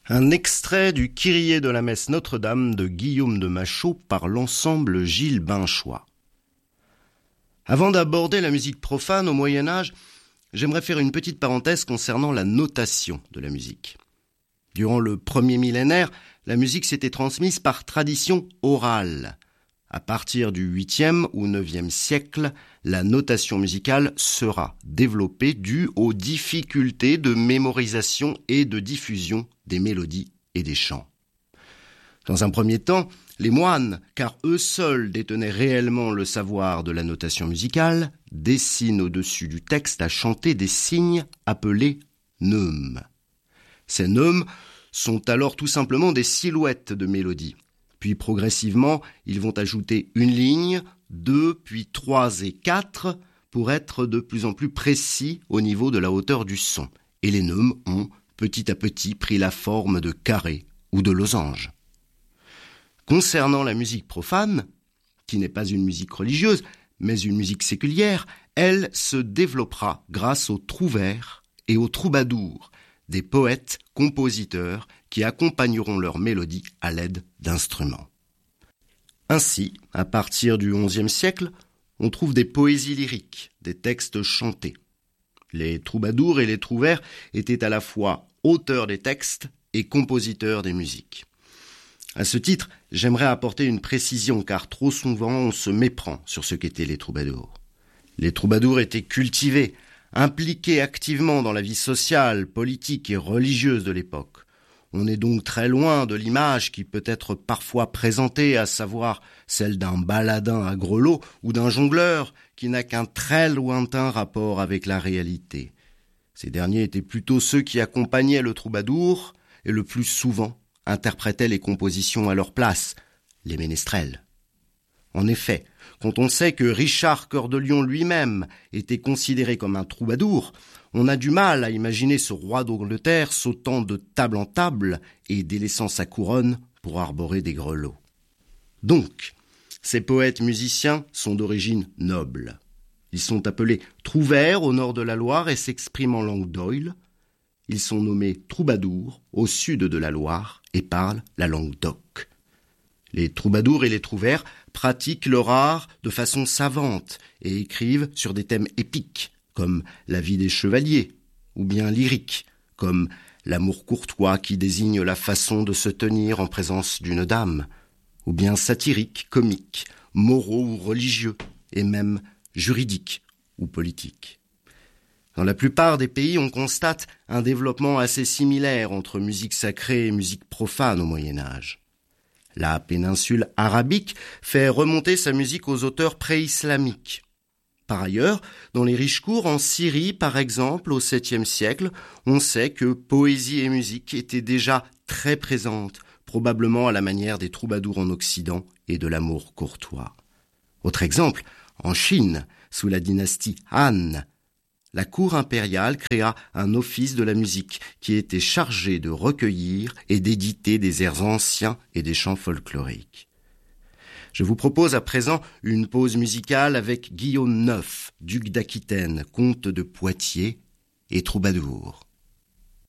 Un extrait du Kyrie de la messe Notre-Dame de Guillaume de Machaut par l'ensemble Gilles Binchois. Avant d'aborder la musique profane au Moyen-Âge, j'aimerais faire une petite parenthèse concernant la notation de la musique. Durant le premier millénaire, la musique s'était transmise par tradition orale. À partir du 8e ou 9e siècle, la notation musicale sera développée due aux difficultés de mémorisation et de diffusion des mélodies et des chants. Dans un premier temps, les moines, car eux seuls détenaient réellement le savoir de la notation musicale, dessinent au-dessus du texte à chanter des signes appelés neumes. Ces neumes sont alors tout simplement des silhouettes de mélodies. Puis progressivement, ils vont ajouter une ligne, 2, puis 3 et 4 pour être de plus en plus précis au niveau de la hauteur du son. Et les neumes ont petit à petit pris la forme de carrés ou de losanges. Concernant la musique profane, qui n'est pas une musique religieuse, mais une musique séculière, elle se développera grâce aux trouvères et aux troubadours, des poètes, compositeurs qui accompagneront leurs mélodies à l'aide d'instruments. Ainsi, à partir du XIe siècle, on trouve des poésies lyriques, des textes chantés. Les troubadours et les trouvères étaient à la fois auteurs des textes et compositeurs des musiques. À ce titre, j'aimerais apporter une précision car trop souvent on se méprend sur ce qu'étaient les troubadours. Les troubadours étaient cultivés, impliqués activement dans la vie sociale, politique et religieuse de l'époque. On est donc très loin de l'image qui peut être parfois présentée, à savoir celle d'un baladin à grelots ou d'un jongleur qui n'a qu'un très lointain rapport avec la réalité. Ces derniers étaient plutôt ceux qui accompagnaient le troubadour et le plus souvent interprétaient les compositions à leur place, les ménestrels. En effet, quand on sait que Richard Cœur de Lion lui-même était considéré comme un troubadour, on a du mal à imaginer ce roi d'Angleterre sautant de table en table et délaissant sa couronne pour arborer des grelots. Donc, ces poètes musiciens sont d'origine noble. Ils sont appelés trouvères au nord de la Loire et s'expriment en langue d'oïl. Ils sont nommés troubadours au sud de la Loire et parlent la langue d'oc. Les troubadours et les trouvères pratiquent leur art de façon savante et écrivent sur des thèmes épiques, comme la vie des chevaliers, ou bien lyriques, comme l'amour courtois qui désigne la façon de se tenir en présence d'une dame, ou bien satiriques, comiques, moraux ou religieux, et même juridiques ou politiques. Dans la plupart des pays, on constate un développement assez similaire entre musique sacrée et musique profane au Moyen-Âge. La péninsule arabique fait remonter sa musique aux auteurs pré-islamiques. Par ailleurs, dans les riches cours en Syrie, par exemple, au 7e siècle, on sait que poésie et musique étaient déjà très présentes, probablement à la manière des troubadours en Occident et de l'amour courtois. Autre exemple, en Chine, sous la dynastie Han, la cour impériale créa un office de la musique qui était chargé de recueillir et d'éditer des airs anciens et des chants folkloriques. Je vous propose à présent une pause musicale avec Guillaume IX, duc d'Aquitaine, comte de Poitiers et troubadour.